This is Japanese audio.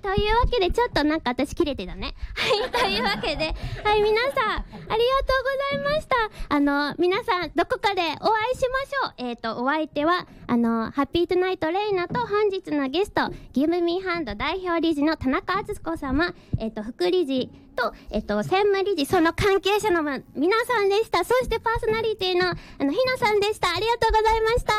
というわけで、ちょっとなんか私切れてたね。はい、というわけで、はい、皆さん、ありがとうございました。皆さん、どこかでお会いしましょう。お相手は、ハッピートゥナイトレイナと本日のゲスト、ギブミーハンド代表理事の田中敦子様、副理事と、専務理事、その関係者の皆さんでした。そしてパーソナリティの、ひなさんでした。ありがとうございました。